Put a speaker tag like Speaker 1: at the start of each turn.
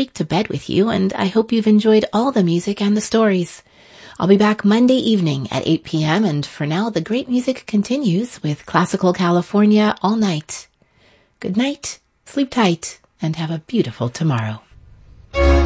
Speaker 1: week to bed with you, and I hope you've enjoyed all the music and the stories. I'll be back Monday evening at 8 p.m., and for now, the great music continues with Classical California all night. Good night, sleep tight, and have a beautiful tomorrow.